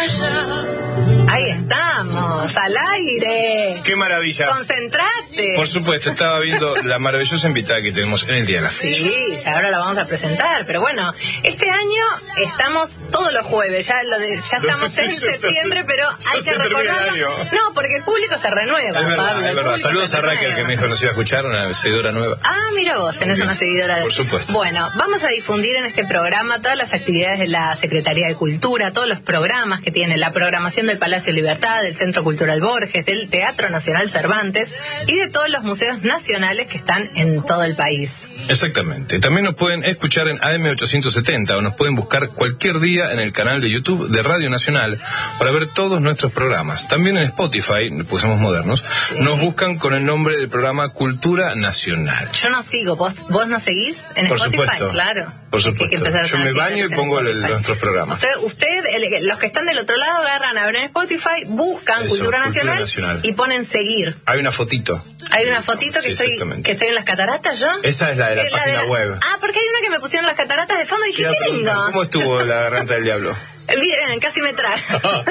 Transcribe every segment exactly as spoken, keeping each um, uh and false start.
Ahí estamos, al aire. ¡Qué maravilla! ¡Concentrate! Por supuesto, estaba viendo la maravillosa invitada que tenemos en el día de la fecha. Sí, ya ahora la vamos a presentar, pero bueno, este año estamos todos los jueves, ya lo de, ya estamos en septiembre, pero hay que recordarlo. No, porque el público se renueva, es verdad, Pablo. Es verdad. Saludos a Raquel, que me dijo que nos iba a escuchar, una seguidora nueva. Ah, mira vos, tenés una seguidora. Por supuesto. Bueno, vamos a difundir en este programa todas las actividades de la Secretaría de Cultura, todos los programas que tiene, la programación del Palacio Libertad, del Centro Cultural Borges, del Teatro Nacional Cervantes y de todos los museos nacionales que están en todo el país. Exactamente. También nos pueden escuchar en A M ochocientos setenta o nos pueden buscar cualquier día en el canal de YouTube de Radio Nacional para ver todos nuestros programas. También en Spotify, porque somos modernos, sí. Nos buscan con el nombre del programa Cultura Nacional. Yo no sigo, ¿vos, vos no seguís en Por Spotify? Supuesto. Claro. Por supuesto. Yo me baño y pongo el, nuestros programas. Usted, usted el, los que están del otro lado agarran, abren Spotify, buscan Eso, Cultura, Nacional, Cultura Nacional y ponen seguir. Hay una fotito. Hay una fotito que, sí, estoy, que estoy en las cataratas, ¿yo? Esa es la de la, la página de la... web. Ah, porque hay una que me pusieron las cataratas de fondo y dije, qué lindo. ¿Cómo estuvo la garganta del diablo? Bien, casi me trae.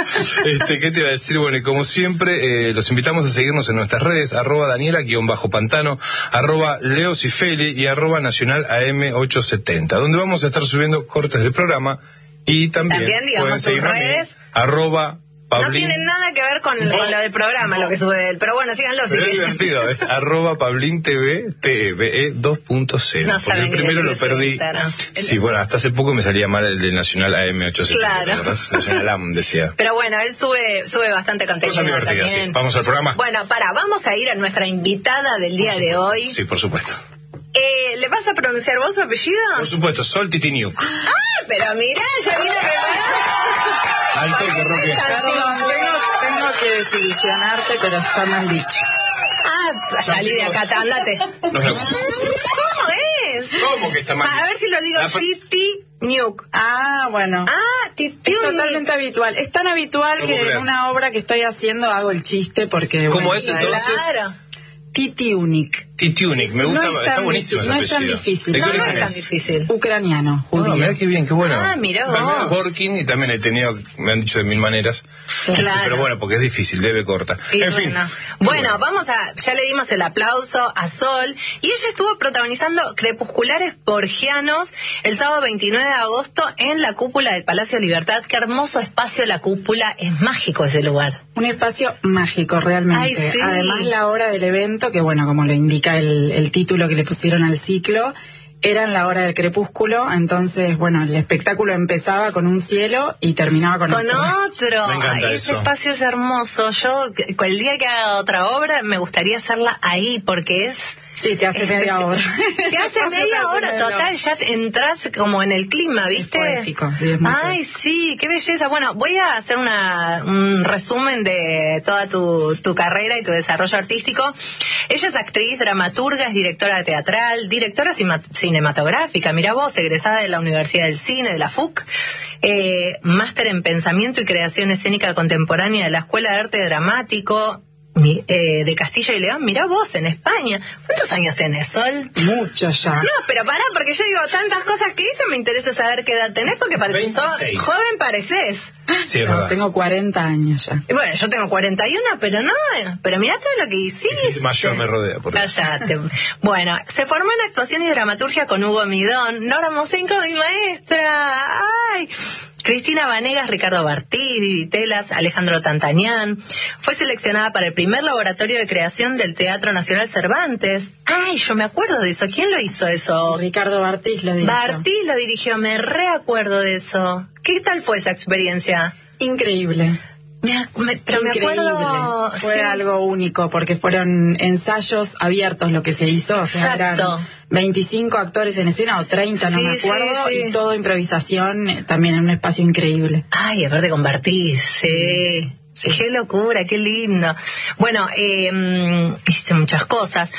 este, ¿Qué te iba a decir? Bueno, y como siempre, eh, los invitamos a seguirnos en nuestras redes, arroba Daniela-Pantano, arroba Leo Cifeli y arroba Nacional A M ochocientos setenta, donde vamos a estar subiendo cortes del programa y también, también digamos, sus redes, mí, arroba Pablín. No tiene nada que ver con, con lo del programa, no. Lo que sube él, pero bueno, síganlo. Pero si es quieren. divertido, es arroba Pablín T V, T V E dos punto cero. No porque el primero lo perdí. Sí, bueno, hasta hace poco me salía mal el de Nacional A M ochocientos setenta. Claro. Nacional A M decía. Pero bueno, él sube sube bastante contenido también. Sí. Vamos al programa. Bueno, para, vamos a ir a nuestra invitada del día de hoy. Sí, por supuesto. Eh, ¿Le vas a pronunciar vos su apellido? Por supuesto, Sol Titiniuk. Ah, pero mirá, ya viene preparada. Alto que roque. Tengo que desilusionarte, pero está mal dicho. Ah, salí de acá, ándate. Nos vemos. ¿Cómo es? ¿Cómo que está mal? A ver si lo digo, Titiniuk. Ah, bueno. Ah, Titiniuk. Es totalmente habitual. Es tan habitual no que en una obra que estoy haciendo hago el chiste porque... ¿Cómo bueno, es entonces? Claro. Titiunik. Titiunik, me gusta, no está buenísimo ese No apellido. es tan difícil. No, no es tan difícil. Ucraniano, judío. No, mirá qué bien, qué bueno. Ah, mirá vos. Primero Gorkin y también he tenido, me han dicho de mil maneras. Claro. Pero bueno, porque es difícil, debe corta. Y en bueno. fin. Bueno, bueno, vamos a, ya le dimos el aplauso a Sol, y ella estuvo protagonizando Crepusculares Borgianos el sábado veintinueve de agosto en la cúpula del Palacio Libertad. Qué hermoso espacio la cúpula, es mágico ese lugar. Un espacio mágico, realmente. Ay, sí. Además, la hora del evento, que bueno, como le indica el, el título que le pusieron al ciclo, era en la hora del crepúsculo, entonces, bueno, el espectáculo empezaba con un cielo y terminaba con, con otro. otro. Me encanta Ay, eso. Ese espacio es hermoso. Yo, el día que haga otra obra, me gustaría hacerla ahí, porque es... Sí, te hace es media hora. Te hace Te media hace hora, media total, ya entras como en el clima, ¿viste? Es poético, sí, es muy Ay, poético. sí, qué belleza. Bueno, voy a hacer una, un resumen de toda tu, tu carrera y tu desarrollo artístico. Ella es actriz, dramaturga, es directora teatral, directora cima- cinematográfica, mira vos, egresada de la Universidad del Cine, de la F U C, eh, máster en Pensamiento y Creación Escénica Contemporánea de la Escuela de Arte Dramático, Mi, eh, de Castilla y León. Mirá vos, en España. ¿Cuántos años tenés, Sol? Mucho ya. No, pero pará, porque yo digo tantas cosas que hice, me interesa saber qué edad tenés, porque pareces veintiséis. joven, pareces. Sí, es No, verdad. tengo cuarenta años ya. Y bueno, yo tengo cuarenta y uno, pero no, pero mirá todo lo que hiciste. Mayor me rodea, por eso. Cállate. Bueno, se formó en actuación y dramaturgia con Hugo Midón, Nora Mosenko, mi maestra. ¡Ay! Cristina Vanegas, Ricardo Bartí, Vivi Telas, Alejandro Tantanián. Fue seleccionada para el primer laboratorio de creación del Teatro Nacional Cervantes. Ay, yo me acuerdo de eso. ¿Quién lo hizo eso? Ricardo Bartís lo dirigió. Bartí lo dirigió, me reacuerdo de eso. ¿Qué tal fue esa experiencia? Increíble. Me, me, pero Increíble. me acuerdo... Fue sí. algo único porque fueron ensayos abiertos lo que se hizo. O sea, Exacto. eran veinticinco actores en escena o treinta, no Sí, me acuerdo. sí, sí. Y todo improvisación, eh, también en un espacio increíble. Ay, aparte con Bartí, sí. Sí. Qué locura, qué lindo. Bueno, eh, hiciste muchas cosas.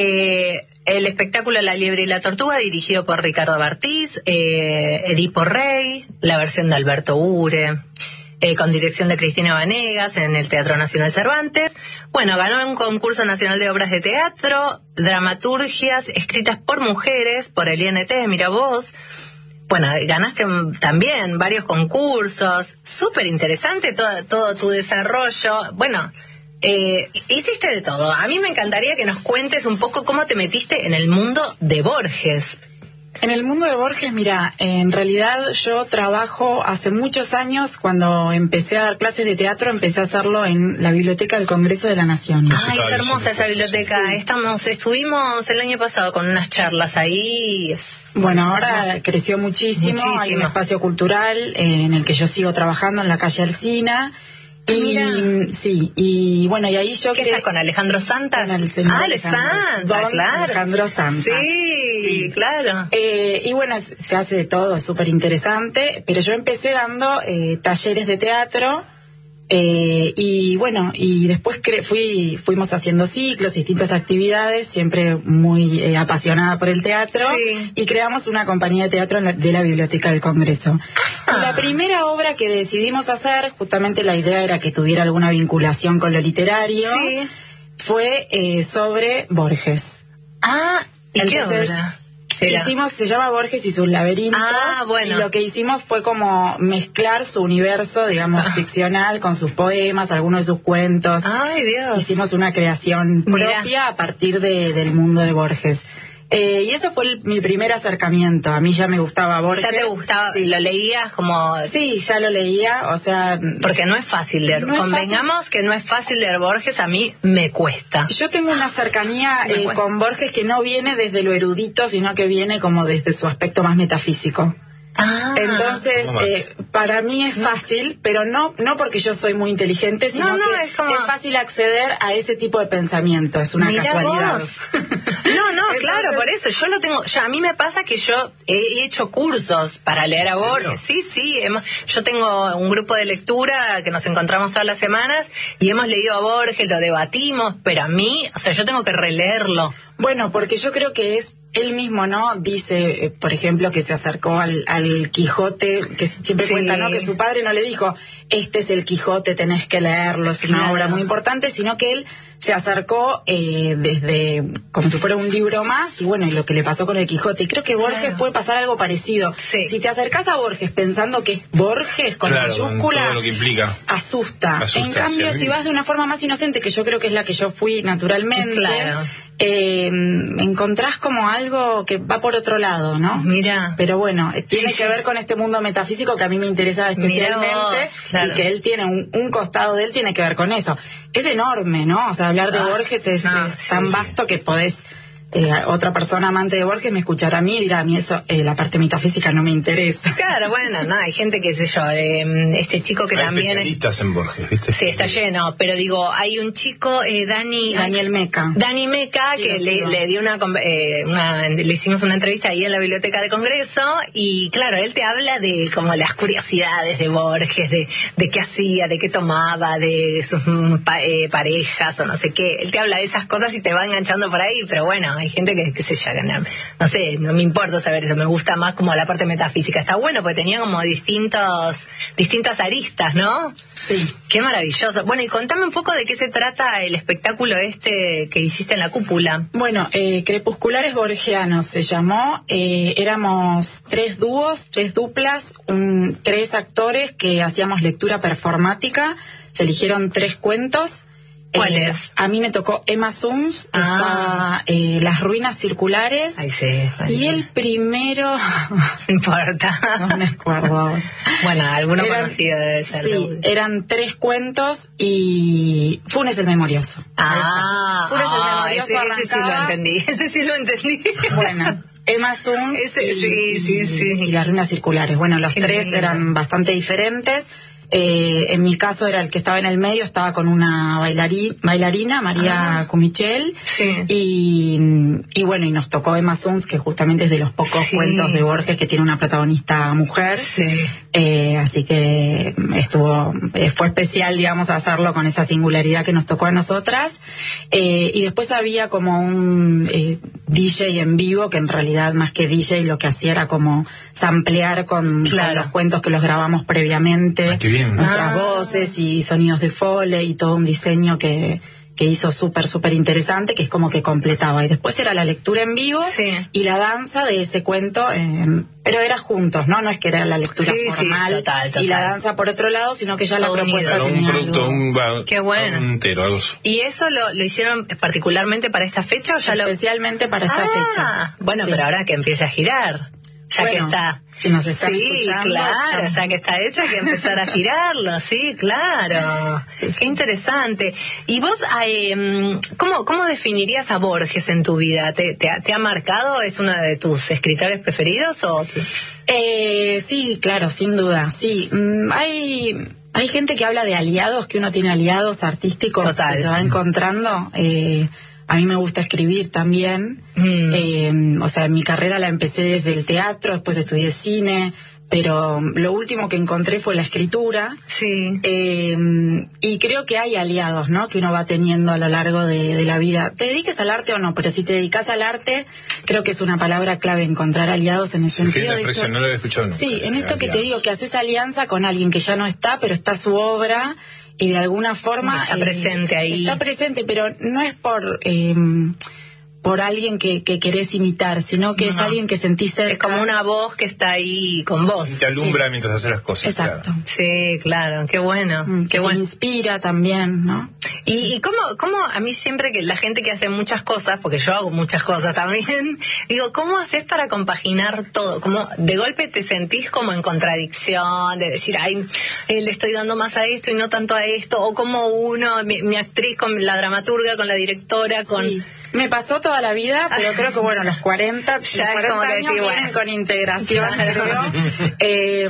Eh, el espectáculo La Liebre y la Tortuga, dirigido por Ricardo Bartís, eh, Edipo Rey, la versión de Alberto Ure, eh, con dirección de Cristina Vanegas en el Teatro Nacional Cervantes. Bueno, ganó un concurso nacional de obras de teatro, dramaturgias escritas por mujeres, por el I N T, mira vos. bueno, ganaste también varios concursos, súper interesante todo, todo tu desarrollo. Bueno, eh, hiciste de todo. A mí me encantaría que nos cuentes un poco cómo te metiste en el mundo de Borges. En el mundo de Borges, mira, en realidad yo trabajo hace muchos años. Cuando empecé a dar clases de teatro, empecé a hacerlo en la Biblioteca del Congreso de la Nación. Ay, es hermosa esa biblioteca. Sí. Estamos, estuvimos el año pasado con unas charlas ahí. Es... Bueno, ahora creció muchísimo. muchísimo. Hay un espacio cultural eh, en el que yo sigo trabajando en la calle Alsina. Y Mira. sí, y bueno, y ahí yo ¿Qué cre... estás con Alejandro Santa? Con el señor ah, Alejandro Santa, Don claro. Alejandro Santa. Sí, sí. claro. Eh, y bueno, se hace de todo, es súper interesante, pero yo empecé dando eh, talleres de teatro, eh, y bueno, y después cre... fui fuimos haciendo ciclos, distintas actividades, siempre muy eh, apasionada por el teatro, sí. y creamos una compañía de teatro en la, de la Biblioteca del Congreso. Y la primera obra que decidimos hacer, justamente la idea era que tuviera alguna vinculación con lo literario, sí. fue eh, sobre Borges. Ah, ¿y Entonces, qué obra? Hicimos, se llama Borges y sus laberintos, ah, bueno. y lo que hicimos fue como mezclar su universo, digamos, ah. ficcional con sus poemas, algunos de sus cuentos. Ay, Dios. Hicimos una creación Mira. propia a partir de, del mundo de Borges. Eh, y eso fue el, mi primer acercamiento. A mí ya me gustaba Borges. ¿Ya te gustaba? Sí. ¿Lo leías como...? Sí, ya lo leía, o sea... Porque no es fácil leer. No Convengamos fácil. que no es fácil leer Borges, a mí me cuesta. Yo tengo una cercanía sí, eh, con Borges que no viene desde lo erudito, sino que viene como desde su aspecto más metafísico. Ah, Entonces, eh, para mí es fácil, pero no no porque yo soy muy inteligente, sino no, no, que es, como... es fácil acceder a ese tipo de pensamiento. Es una Mirá casualidad. Vos. No, no, Entonces, claro, por eso. Yo lo tengo. Yo, a mí me pasa que yo he hecho cursos para leer a Borges. Sí, sí. Hemos, yo tengo un grupo de lectura que nos encontramos todas las semanas y hemos leído a Borges, lo debatimos, pero a mí, o sea, yo tengo que releerlo. Bueno, porque yo creo que es él mismo, ¿no? Dice, eh, por ejemplo, que se acercó al, al Quijote, que siempre sí. cuenta, ¿no? Que su padre no le dijo, este es el Quijote, tenés que leerlo, es una claro. obra muy importante, sino que él se acercó eh, desde, como si fuera un libro más, y bueno, y lo que le pasó con el Quijote. Y creo que Borges claro. puede pasar algo parecido. Sí. Si te acercás a Borges pensando que es Borges, con claro, mayúscula, todo lo que implica. Asusta. asusta. En cambio, sí, si vas de una forma más inocente, que yo creo que es la que yo fui naturalmente, claro. eh, encontrás como algo que va por otro lado, ¿no? Mira. Pero bueno, tiene sí, que sí. ver con este mundo metafísico que a mí me interesa especialmente, vos, claro. y que él tiene un, un costado de él tiene que ver con eso. Es enorme, ¿no? O sea, hablar de ah, Borges es, no, es sí, tan sí. vasto que podés... Eh, otra persona amante de Borges me escuchará a mí y dirá, a mí eso, eh, la parte metafísica no me interesa. Claro, bueno, no, hay gente que, sé yo, eh, este chico que hay también... especialistas en Borges, ¿viste? Sí, está lleno, pero digo, hay un chico, eh, Dani... Daniel Meca. Dani Meca, sí, que le, le dio una, eh, una... Le hicimos una entrevista ahí en la Biblioteca del Congreso, y claro, él te habla de como las curiosidades de Borges, de, de qué hacía, de qué tomaba, de sus pa, eh, parejas o no sé qué. Él te habla de esas cosas y te va enganchando por ahí, pero bueno, hay gente que, que se ya ganar. No sé, no me importa saber eso, me gusta más como la parte metafísica. Está bueno porque tenía como distintos distintas aristas, ¿no? Sí. Qué maravilloso. Bueno, y contame un poco de qué se trata el espectáculo este que hiciste en la cúpula. Bueno, eh, Crepusculares Borgianos se llamó. Eh, éramos tres dúos, tres duplas, un, tres actores que hacíamos lectura performática. Se eligieron tres cuentos. ¿Cuáles? Eh, a mí me tocó Emma Suns, Ah. está eh, Las Ruinas Circulares. Ay, sí. Ay, Y el primero... no importa. no me acuerdo. Bueno, alguno Eran- conocido debe ser. Sí, seguro. eran tres cuentos y Funes el Memorioso. Ah, Funes el ah, Memorioso ese, ese sí lo arrancaba- entendí. Ese sí lo entendí. Bueno, Emma Suns Ese, y, sí, sí, sí. y Las Ruinas Circulares. Bueno, los Qué tres lindo. eran bastante diferentes. Eh, en mi caso era el que estaba en el medio, estaba con una bailarí, bailarina, María Ah. Cumichel. Sí. Y, y bueno, y nos tocó Emma Suns, que justamente es de los pocos Sí. cuentos de Borges que tiene una protagonista mujer. Sí. Eh, así que estuvo, eh, fue especial, digamos, hacerlo con esa singularidad que nos tocó a nosotras. Eh, y después había como un eh, D J en vivo, que en realidad más que D J lo que hacía era como samplear con, Claro. con los cuentos que los grabamos previamente, Ah, qué bien. nuestras Ah. voces y sonidos de Foley y todo un diseño que que hizo súper, súper interesante, que es como que completaba. Y después era la lectura en vivo sí. y la danza de ese cuento, en, pero era juntos, ¿no? No es que era la lectura sí, formal sí, total, total. y la danza por otro lado, sino que ya todo la propuesta unido. tenía un producto, algo. un, va, Qué bueno. un entero, algo. ¿Y eso lo, lo hicieron particularmente para esta fecha o ya lo...? Especialmente para esta ah, fecha. Bueno, sí. pero ahora que empiece a girar, ya bueno, que está... Si nos están sí, escuchando, claro, estamos... ya que está hecho hay que empezar a girarlo, sí, claro. Sí. Qué interesante. ¿Y vos, eh, cómo, cómo definirías a Borges en tu vida? ¿Te, te, te ha marcado? ¿Es uno de tus escritores preferidos? O... Eh, sí, claro, sin duda, sí. Mm, hay... Hay gente que habla de aliados, que uno tiene aliados artísticos Total. que se va encontrando. Eh, a mí me gusta escribir también. Mm. Eh, o sea, mi carrera la empecé desde el teatro, después estudié cine, pero lo último que encontré fue la escritura. Sí. Eh, y creo que hay aliados, ¿no? Que uno va teniendo a lo largo de, de la vida. Te dediques al arte o no, pero si te dedicas al arte, creo que es una palabra clave encontrar aliados en el sí, sentido de esto, no lo he escuchado nunca. Sí, en esto aliados. Que te digo, que haces alianza con alguien que ya no está, pero está su obra y de alguna forma está eh, presente ahí. Está presente, pero no es por eh, por alguien que, que querés imitar, sino que no. es alguien que sentís cerca. Es como una voz que está ahí con vos. Te alumbra sí. mientras haces las cosas. Exacto. Claro. Sí, claro, qué bueno. Mm, qué que bueno. Te inspira también, ¿no? Y, y cómo, cómo a mí siempre que la gente que hace muchas cosas, porque yo hago muchas cosas también, digo, ¿cómo haces para compaginar todo? Como de golpe te sentís como en contradicción, de decir, ay, eh, le estoy dando más a esto y no tanto a esto, o como uno, mi, mi actriz con la dramaturga, con la directora, con... Sí. Me pasó toda la vida, pero creo que bueno, los cuarenta, ya los cuarenta como que años decir, vienen bueno. con integración, creo. Eh,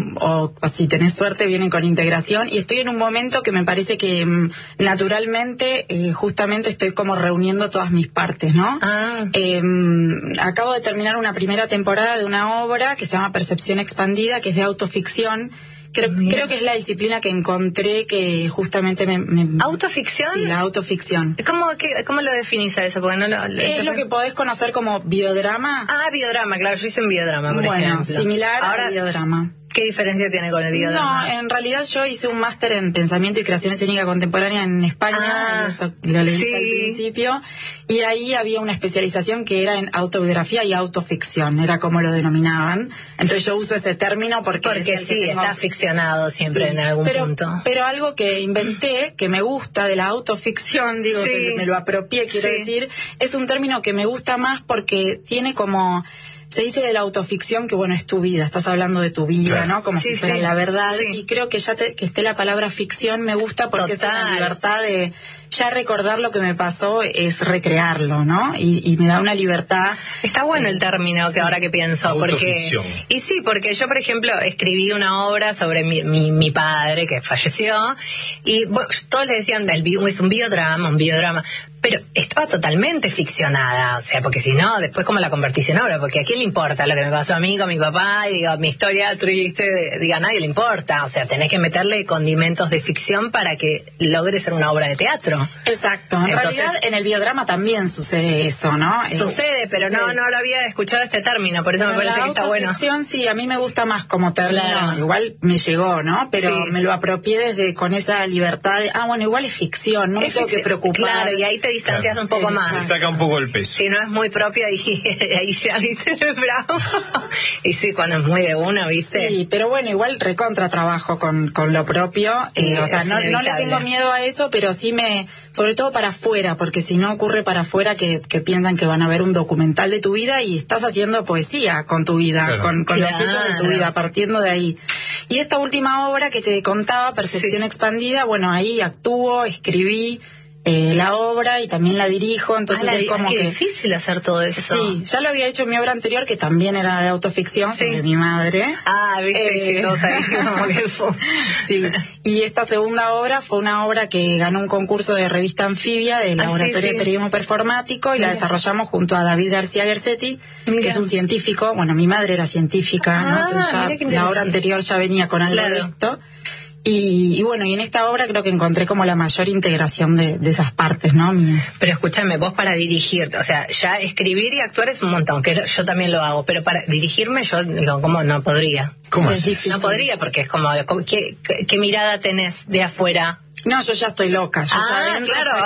o, o si tenés suerte vienen con integración. Y estoy en un momento que me parece que um, naturalmente, eh, justamente estoy como reuniendo todas mis partes, ¿no? Ah. Eh, acabo de terminar una primera temporada de una obra que se llama Percepción Expandida, que es de autoficción. Creo, creo que es la disciplina que encontré que justamente me... me ¿Autoficción? Sí, la autoficción. ¿Cómo, qué, ¿Cómo lo definís a eso? Porque no lo, lo es lo que podés conocer como biodrama. Ah, biodrama, claro, yo hice un biodrama, por bueno, ejemplo. similar Ahora, al biodrama. ¿Qué diferencia tiene con el biodrama? No, en realidad yo hice un máster en Pensamiento y Creación Escénica Contemporánea en España, ah, eso lo leí sí. al principio, y ahí había una especialización que era en autobiografía y autoficción, era como lo denominaban. Entonces yo uso ese término porque... Porque es el sí, que tengo... está ficcionado siempre sí, en algún pero, punto. Pero algo que inventé, que me gusta de la autoficción, digo, sí. que me lo apropié, quiero sí. decir, es un término que me gusta más porque tiene como... Se dice de la autoficción que, bueno, es tu vida, estás hablando de tu vida, claro. ¿no? Como sí, si fuera sí, la verdad. Sí. Y creo que ya te, que esté la palabra ficción me gusta porque Total. es una libertad de... Ya recordar lo que me pasó es recrearlo, ¿no? Y, y me da una libertad... Está bueno el término que sí. ahora que pienso. Porque Y sí, porque yo, por ejemplo, escribí una obra sobre mi, mi, mi padre que falleció y bueno, todos le decían, el, es un biodrama, un biodrama. Pero estaba totalmente ficcionada, o sea, porque si no, después cómo la convertís en obra, porque a quién le importa lo que me pasó a mí con mi papá, y digo, mi historia triste, de, diga, a nadie le importa, o sea, tenés que meterle condimentos de ficción para que logre ser una obra de teatro. Exacto, en Entonces, realidad en el biodrama también sucede eso, ¿no? Sucede, pero sucede. no no lo había escuchado este término, por eso pero me parece que está bueno. Sí, a mí me gusta más como término, claro. igual me llegó, ¿no? Pero sí. me lo apropié desde con esa libertad de, ah, bueno, igual es ficción, no me tengo que preocupar. Claro, y ahí te distancias claro. un poco más. Te saca un poco el peso. Si no es muy propia, y ahí ya, viste, bravo. Y sí, cuando es muy de uno, viste. Sí, pero bueno, igual recontra trabajo con, con lo propio. Eh, o sea, no, no le tengo miedo a eso, pero sí me, sobre todo para afuera, porque si no ocurre para afuera que, que piensan que van a ver un documental de tu vida y estás haciendo poesía con tu vida, claro. con, con claro. los hechos de tu vida, partiendo de ahí. Y esta última obra que te contaba, Percepción sí. Expandida, bueno, ahí actúo, escribí eh, la obra y también la dirijo, entonces ah, la, es como qué que... difícil hacer todo eso. Sí, ya lo había hecho en mi obra anterior, que también era de autoficción, sí. sobre mi madre. Ah, viste, eh, sí, todos ahí, como que fue. Sí, y esta segunda obra fue una obra que ganó un concurso de revista Anfibia del Laboratorio ah, sí, sí. de Periodismo Performático y Mira. la desarrollamos junto a David García Gersetti, Mira. que es un científico. Bueno, mi madre era científica, ah, ¿no? Entonces ya la obra anterior ya venía con algo claro. de esto. Y, y bueno, y en esta obra creo que encontré como la mayor integración de, de esas partes, ¿no? Mías. Pero escúchame, vos para dirigirte, o sea, ya escribir y actuar es un montón, que yo también lo hago, pero para dirigirme yo digo, ¿cómo no podría? ¿Cómo es así? No podría, porque es como, ¿qué, qué, qué mirada tenés de afuera? No, yo ya estoy loca. Yo ah, ya claro.